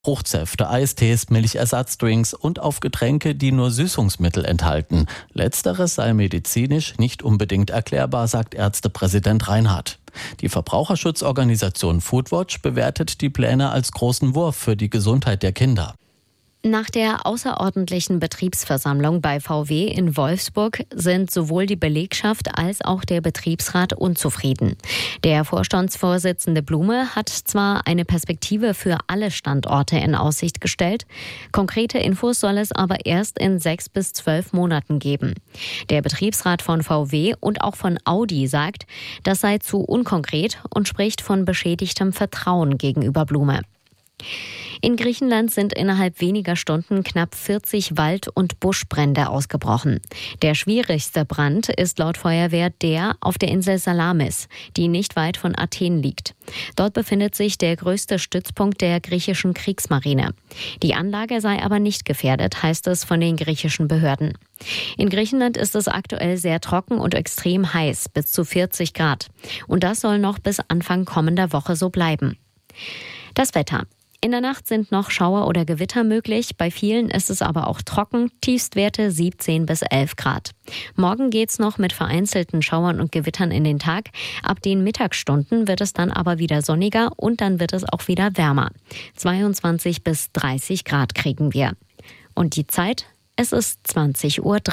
Fruchtsäfte, Eistees, Milchersatzdrinks und auf Getränke, die nur Süßungsmittel enthalten. Letzteres sei medizinisch nicht unbedingt erklärbar, sagt Ärztepräsident Reinhardt. Die Verbraucherschutzorganisation Foodwatch bewertet die Pläne als großen Wurf für die Gesundheit der Kinder. Nach der außerordentlichen Betriebsversammlung bei VW in Wolfsburg sind sowohl die Belegschaft als auch der Betriebsrat unzufrieden. Der Vorstandsvorsitzende Blume hat zwar eine Perspektive für alle Standorte in Aussicht gestellt, konkrete Infos soll es aber erst in 6 bis 12 Monaten geben. Der Betriebsrat von VW und auch von Audi sagt, das sei zu unkonkret und spricht von beschädigtem Vertrauen gegenüber Blume. In Griechenland sind innerhalb weniger Stunden knapp 40 Wald- und Buschbrände ausgebrochen. Der schwierigste Brand ist laut Feuerwehr der auf der Insel Salamis, die nicht weit von Athen liegt. Dort befindet sich der größte Stützpunkt der griechischen Kriegsmarine. Die Anlage sei aber nicht gefährdet, heißt es von den griechischen Behörden. In Griechenland ist es aktuell sehr trocken und extrem heiß, bis zu 40 Grad. Und das soll noch bis Anfang kommender Woche so bleiben. Das Wetter. In der Nacht sind noch Schauer oder Gewitter möglich, bei vielen ist es aber auch trocken, Tiefstwerte 17 bis 11 Grad. Morgen geht's noch mit vereinzelten Schauern und Gewittern in den Tag. Ab den Mittagsstunden wird es dann aber wieder sonniger und dann wird es auch wieder wärmer. 22 bis 30 Grad kriegen wir. Und die Zeit? Es ist 20:03 Uhr.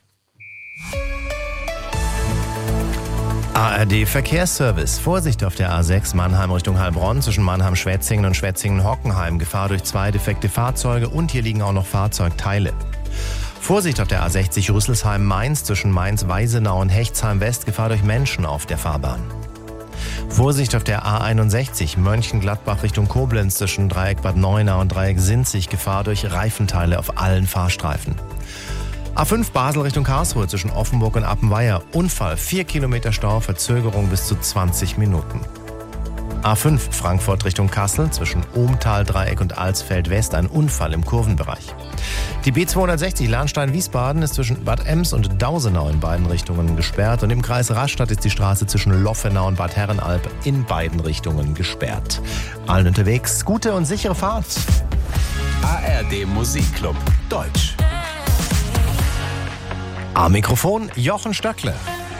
ARD Verkehrsservice. Vorsicht auf der A6 Mannheim Richtung Heilbronn zwischen Mannheim-Schwetzingen und Schwetzingen-Hockenheim. Gefahr durch 2 defekte Fahrzeuge und hier liegen auch noch Fahrzeugteile. Vorsicht auf der A60 Rüsselsheim-Mainz zwischen Mainz-Weisenau und Hechtsheim-West. Gefahr durch Menschen auf der Fahrbahn. Vorsicht auf der A61 Mönchengladbach Richtung Koblenz zwischen Dreieck Bad Neuenahr und Dreieck Sinzig. Gefahr durch Reifenteile auf allen Fahrstreifen. A5 Basel Richtung Karlsruhe zwischen Offenburg und Appenweier. Unfall, 4 Kilometer Stau, Verzögerung bis zu 20 Minuten. A5 Frankfurt Richtung Kassel zwischen Ohmtal-Dreieck und Alsfeld-West. Ein Unfall im Kurvenbereich. Die B260 Lahnstein-Wiesbaden ist zwischen Bad Ems und Dausenau in beiden Richtungen gesperrt. Und im Kreis Rastatt ist die Straße zwischen Loffenau und Bad Herrenalb in beiden Richtungen gesperrt. Allen unterwegs gute und sichere Fahrt. ARD Musikclub Deutsch. Am Mikrofon Jochen Stöckle.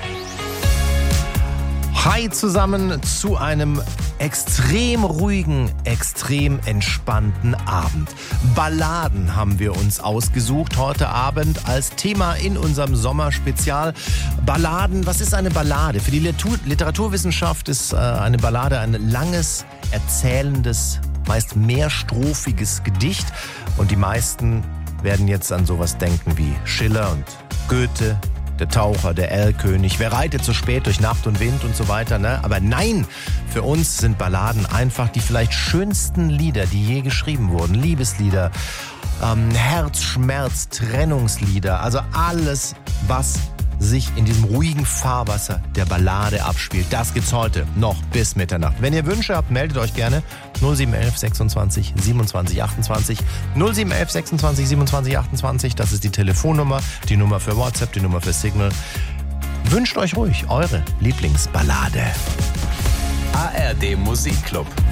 Hi zusammen zu einem extrem ruhigen, extrem entspannten Abend. Balladen haben wir uns ausgesucht heute Abend als Thema in unserem Sommerspezial. Balladen, was ist eine Ballade? Für die Literaturwissenschaft ist eine Ballade ein langes, erzählendes, meist mehrstrophiges Gedicht. Und die meisten werden jetzt an sowas denken wie Schiller und Goethe, der Taucher, der Erlkönig, wer reitet so spät durch Nacht und Wind und so weiter, ne? Aber nein, für uns sind Balladen einfach die vielleicht schönsten Lieder, die je geschrieben wurden. Liebeslieder, Herzschmerz, Trennungslieder, also alles, was sich in diesem ruhigen Fahrwasser der Ballade abspielt. Das gibt's heute noch bis Mitternacht. Wenn ihr Wünsche habt, meldet euch gerne 0711 26 27 28. 0711 26 27 28, das ist die Telefonnummer, die Nummer für WhatsApp, die Nummer für Signal. Wünscht euch ruhig eure Lieblingsballade. ARD Musikclub